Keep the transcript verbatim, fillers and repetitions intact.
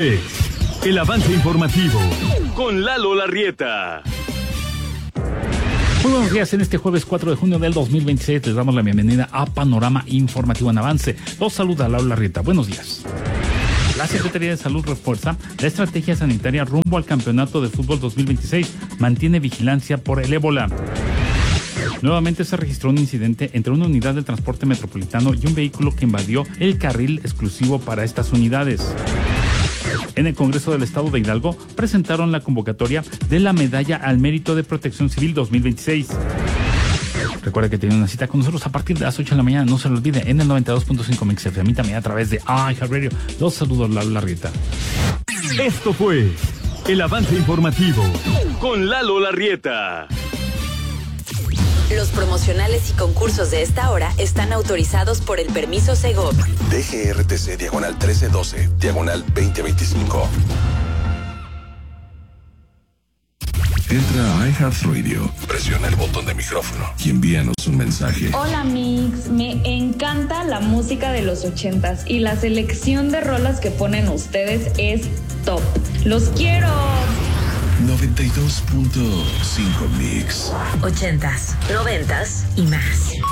El avance informativo con Lalo Larrieta. Muy buenos días, en este jueves cuatro de junio del dos mil veintiséis les damos la bienvenida a Panorama Informativo en Avance. Los saluda Lalo Larrieta. Buenos días. La Secretaría de Salud refuerza la estrategia sanitaria rumbo al Campeonato de Fútbol dos mil veintiséis. Mantiene vigilancia por el ébola. Nuevamente se registró un incidente entre una unidad de transporte metropolitano y un vehículo que invadió el carril exclusivo para estas unidades. En el Congreso del Estado de Hidalgo presentaron la convocatoria de la Medalla al Mérito de Protección Civil dos mil veintiséis. Recuerda que tienen una cita con nosotros a partir de las ocho de la mañana, no se lo olvide, en el noventa y dos punto cinco Mix F M, también a través de iHeartRadio. Los saludos, Lalo Larrieta. Esto fue el avance informativo con Lalo Larrieta. Los promocionales y concursos de esta hora están autorizados por el permiso Segov. D G R T C diagonal trece doce, diagonal veinte veinticinco. Entra a iHeartRadio, presiona el botón de micrófono y envíanos un mensaje. Hola Mix, me encanta la música de los ochentas y la selección de rolas que ponen ustedes es top. ¡Los quiero! noventa y dos punto cinco Mix. Ochentas, noventas y más.